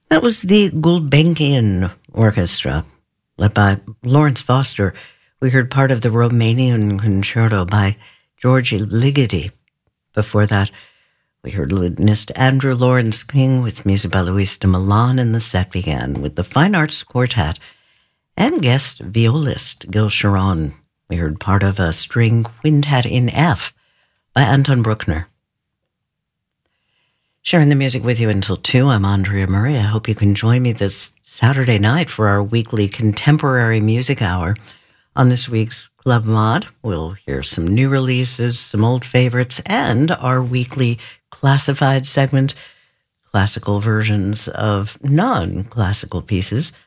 That was the Gulbenkian Orchestra, led by Lawrence Foster. We heard part of the Romanian Concerto by Georgi Ligeti. Before that, we heard lutenist Andrew Lawrence King with music by Luis de Milan, and the set began with the Fine Arts Quartet and guest violist Gil Sharon. We heard part of a string quintet in F by Anton Bruckner. Sharing the music with you until 2, I'm Andrea Murray. I hope you can join me this Saturday night for our weekly contemporary music hour. On this week's Club Mod, we'll hear some new releases, some old favorites, and our weekly classified segment, classical versions of non-classical pieces.